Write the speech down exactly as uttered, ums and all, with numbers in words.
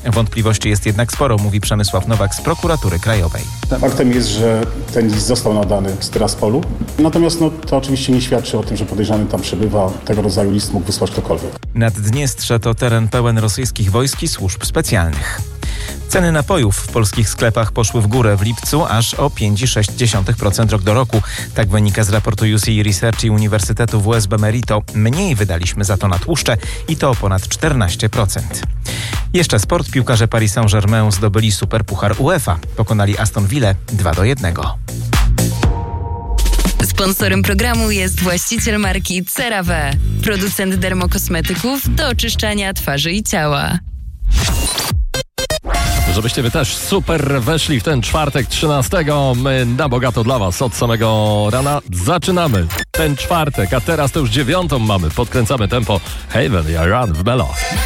Wątpliwości jest jednak sporo, mówi Przemysław Nowak z Prokuratury Krajowej. Faktem jest, że ten list został nadany z Tyraspolu, natomiast no, to oczywiście nie świadczy o tym, że podejrzany tam przebywa. Tego rodzaju list mógł wysłać ktokolwiek. Naddniestrze to teren pełen rosyjskich wojsk i służb specjalnych. Ceny napojów w polskich sklepach poszły w górę w lipcu aż o pięć przecinek sześć procent rok do roku. Tak wynika z raportu U C Research i Uniwersytetu W S B Merito. Mniej wydaliśmy za to na tłuszcze i to o ponad czternaście procent. Jeszcze sport. Piłkarze Paris Saint-Germain zdobyli superpuchar UEFA. Pokonali Aston Villę dwa do jednego. Sponsorem programu jest właściciel marki CeraVe, producent dermokosmetyków do oczyszczania twarzy i ciała. Żebyście wy też super weszli w ten czwartek trzynastego. My na bogato dla was od samego rana zaczynamy ten czwartek, a teraz to już dziewiątą mamy. Podkręcamy tempo. Haven i Run w Melo.